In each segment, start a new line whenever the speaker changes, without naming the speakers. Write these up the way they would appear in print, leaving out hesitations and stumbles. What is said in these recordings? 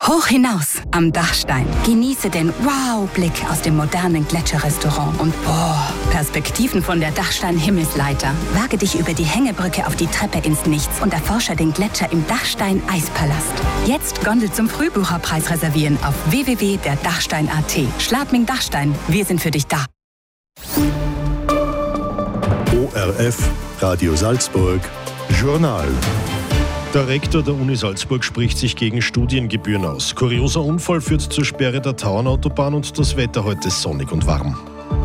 Hoch hinaus am Dachstein. Genieße den Wow-Blick aus dem modernen Gletscherrestaurant und Perspektiven von der Dachstein-Himmelsleiter. Wage dich über die Hängebrücke auf die Treppe ins Nichts und erforsche den Gletscher im Dachstein-Eispalast. Jetzt Gondel zum Frühbucherpreis reservieren auf www.derdachstein.at. Schladming Dachstein, wir sind für dich da.
ORF, Radio Salzburg, Journal.
Der Rektor der Uni Salzburg spricht sich gegen Studiengebühren aus. Kurioser Unfall führt zur Sperre der Tauernautobahn und das Wetter heute sonnig und warm.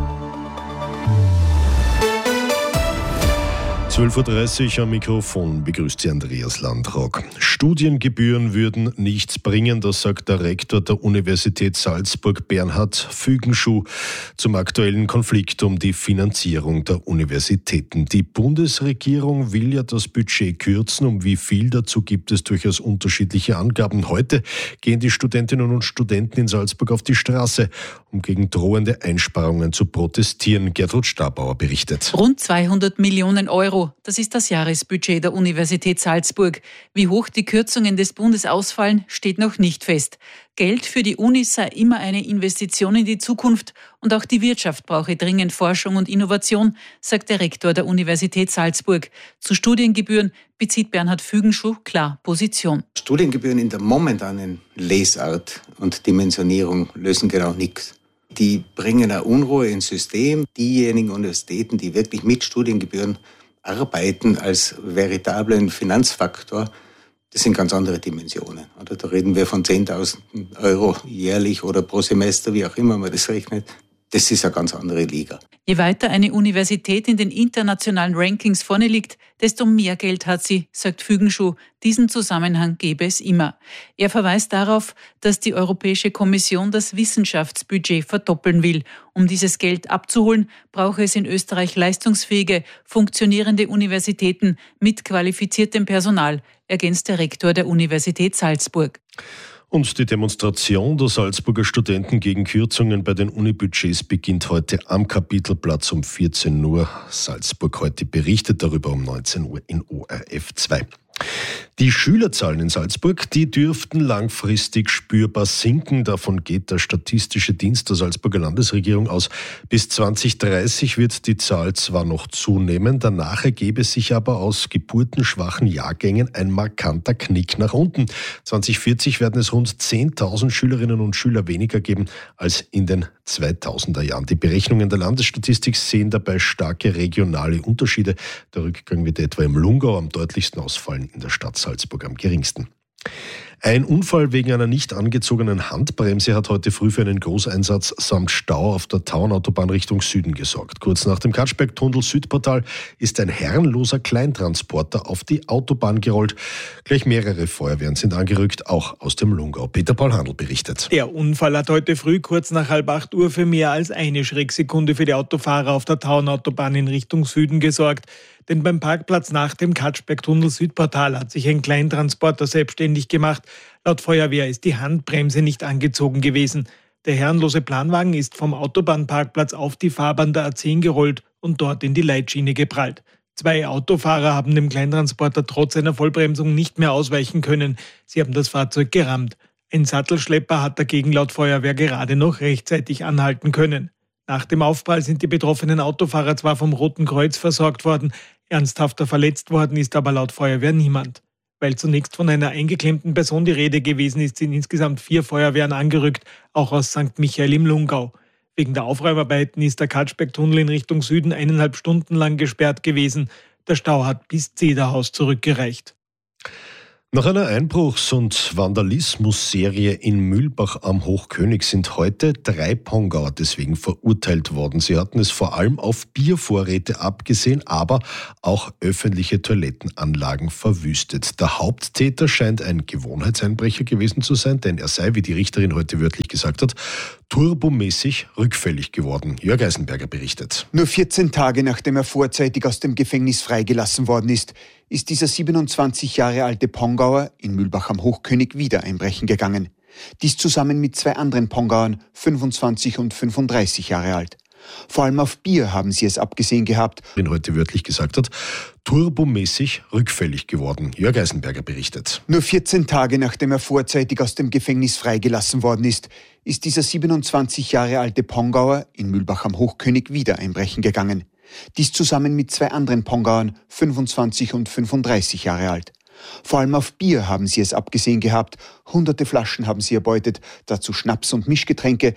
12.30 Uhr am Mikrofon begrüßt Sie Andreas Landrock. Studiengebühren würden nichts bringen, das sagt der Rektor der Universität Salzburg, Bernhard Fügenschuh, zum aktuellen Konflikt um die Finanzierung der Universitäten. Die Bundesregierung will ja das Budget kürzen. Um wie viel, dazu gibt es durchaus unterschiedliche Angaben. Heute gehen die Studentinnen und Studenten in Salzburg auf die Straße, um gegen drohende Einsparungen zu protestieren. Gertrud Stabauer berichtet.
Rund 200 Millionen Euro. Das ist das Jahresbudget der Universität Salzburg. Wie hoch die Kürzungen des Bundes ausfallen, steht noch nicht fest. Geld für die Uni sei immer eine Investition in die Zukunft und auch die Wirtschaft brauche dringend Forschung und Innovation, sagt der Rektor der Universität Salzburg. Zu Studiengebühren bezieht Bernhard Fügenschuh klar Position.
Studiengebühren in der momentanen Lesart und Dimensionierung lösen genau nichts. Die bringen eine Unruhe ins System. Diejenigen Universitäten, die wirklich mit Studiengebühren arbeiten als veritablen Finanzfaktor, das sind ganz andere Dimensionen. Oder da reden wir von 10.000 Euro jährlich oder pro Semester, wie auch immer man das rechnet. Das ist eine ganz andere Liga.
Je weiter eine Universität in den internationalen Rankings vorne liegt, desto mehr Geld hat sie, sagt Fügenschuh. Diesen Zusammenhang gäbe es immer. Er verweist darauf, dass die Europäische Kommission das Wissenschaftsbudget verdoppeln will. Um dieses Geld abzuholen, brauche es in Österreich leistungsfähige, funktionierende Universitäten mit qualifiziertem Personal, ergänzt der Rektor der Universität Salzburg.
Und die Demonstration der Salzburger Studenten gegen Kürzungen bei den Unibudgets beginnt heute am Kapitelplatz um 14 Uhr. Salzburg heute berichtet darüber um 19 Uhr in ORF 2. Die Schülerzahlen in Salzburg, die dürften langfristig spürbar sinken. Davon geht der Statistische Dienst der Salzburger Landesregierung aus. Bis 2030 wird die Zahl zwar noch zunehmen, danach ergebe sich aber aus geburtenschwachen Jahrgängen ein markanter Knick nach unten. 2040 werden es rund 10.000 Schülerinnen und Schüler weniger geben als in den 2000er Jahren. Die Berechnungen der Landesstatistik sehen dabei starke regionale Unterschiede. Der Rückgang wird etwa im Lungau am deutlichsten ausfallen, in der Stadt Salzburg am geringsten. Ein Unfall wegen einer nicht angezogenen Handbremse hat heute früh für einen Großeinsatz samt Stau auf der Tauernautobahn Richtung Süden gesorgt. Kurz nach dem Katschberg-Tunnel Südportal ist ein herrenloser Kleintransporter auf die Autobahn gerollt. Gleich mehrere Feuerwehren sind angerückt, auch aus dem Lungau. Peter Paul Handl berichtet.
Der Unfall hat heute früh kurz nach 7:30 Uhr für mehr als eine Schrecksekunde für die Autofahrer auf der Tauernautobahn in Richtung Süden gesorgt. Denn beim Parkplatz nach dem Katschberg-Tunnel Südportal hat sich ein Kleintransporter selbstständig gemacht. Laut Feuerwehr ist die Handbremse nicht angezogen gewesen. Der herrenlose Planwagen ist vom Autobahnparkplatz auf die Fahrbahn der A10 gerollt und dort in die Leitschiene geprallt. 2 Autofahrer haben dem Kleintransporter trotz einer Vollbremsung nicht mehr ausweichen können. Sie haben das Fahrzeug gerammt. Ein Sattelschlepper hat dagegen laut Feuerwehr gerade noch rechtzeitig anhalten können. Nach dem Aufprall sind die betroffenen Autofahrer zwar vom Roten Kreuz versorgt worden, ernsthafter verletzt worden ist aber laut Feuerwehr niemand. Weil zunächst von einer eingeklemmten Person die Rede gewesen ist, sind insgesamt 4 Feuerwehren angerückt, auch aus St. Michael im Lungau. Wegen der Aufräumarbeiten ist der Katschberg-Tunnel in Richtung Süden 1,5 Stunden lang gesperrt gewesen. Der Stau hat bis Zederhaus zurückgereicht.
Nach einer Einbruchs- und Vandalismus-Serie in Mühlbach am Hochkönig sind heute 3 Pongauer deswegen verurteilt worden. Sie hatten es vor allem auf Biervorräte abgesehen, aber auch öffentliche Toilettenanlagen verwüstet. Der Haupttäter scheint ein Gewohnheitseinbrecher gewesen zu sein, denn er sei, wie die Richterin heute wörtlich gesagt hat, turbomäßig rückfällig geworden. Jörg Eisenberger berichtet.
Nur 14 Tage nachdem er vorzeitig aus dem Gefängnis freigelassen worden ist dieser 27 Jahre alte Pongauer in Mühlbach am Hochkönig wieder einbrechen gegangen. Dies zusammen mit 2 anderen Pongauern, 25 und 35 Jahre alt. Vor allem auf Bier haben sie es abgesehen gehabt.
Den heute wörtlich gesagt hat, turbomäßig rückfällig geworden. Jörg Eisenberger berichtet.
Nur 14 Tage nachdem er vorzeitig aus dem Gefängnis freigelassen worden ist dieser 27 Jahre alte Pongauer in Mühlbach am Hochkönig wieder einbrechen gegangen. Dies zusammen mit 2 anderen Pongauern, 25 und 35 Jahre alt. Vor allem auf Bier haben sie es abgesehen gehabt. Hunderte Flaschen haben sie erbeutet, dazu Schnaps und Mischgetränke,